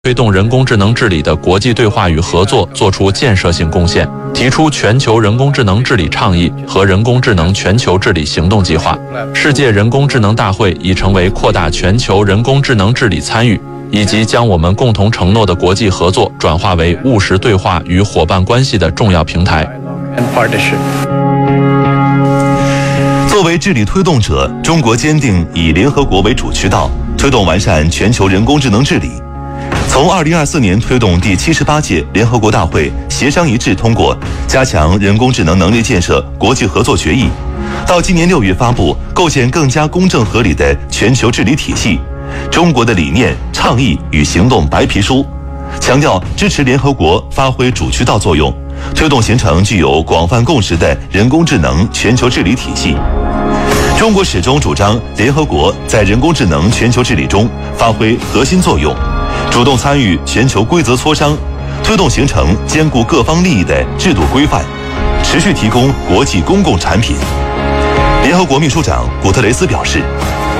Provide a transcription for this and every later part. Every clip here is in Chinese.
推动人工智能治理的国际对话与合作做出建设性贡献，提出全球人工智能治理倡议和人工智能全球治理行动计划。世界人工智能大会已成为扩大全球人工智能治理参与，以及将我们共同承诺的国际合作转化为务实对话与伙伴关系的重要平台。 作为治理推动者，中国坚定以联合国为主渠道，推动完善全球人工智能治理。从2024年推动第78届联合国大会协商一致通过加强人工智能能力建设国际合作决议，到今年6月发布构建更加公正合理的全球治理体系，中国的理念、倡议与行动白皮书，强调支持联合国发挥主渠道作用，推动形成具有广泛共识的人工智能全球治理体系。中国始终主张联合国在人工智能全球治理中发挥核心作用，主动参与全球规则磋商，推动形成兼顾各方利益的制度规范，持续提供国际公共产品。联合国秘书长古特雷斯表示，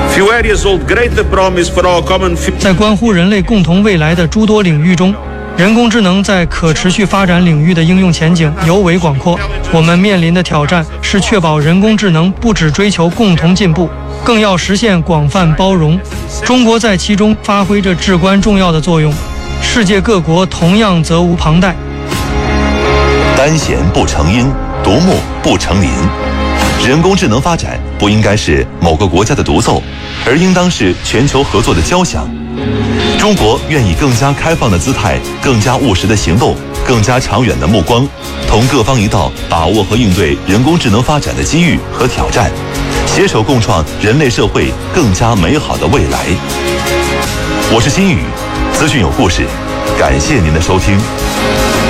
在关乎人类共同未来的诸多领域中，人工智能在可持续发展领域的应用前景尤为广阔。我们面临的挑战是确保人工智能不只追求共同进步，更要实现广泛包容。中国在其中发挥着至关重要的作用，世界各国同样责无旁贷。 单弦不成音，独木不成林。人工智能发展不应该是某个国家的独奏，而应当是全球合作的交响。中国愿以更加开放的姿态、更加务实的行动、更加长远的目光，同各方一道把握和应对人工智能发展的机遇和挑战，携手共创人类社会更加美好的未来。我是金宇，资讯有故事，感谢您的收听。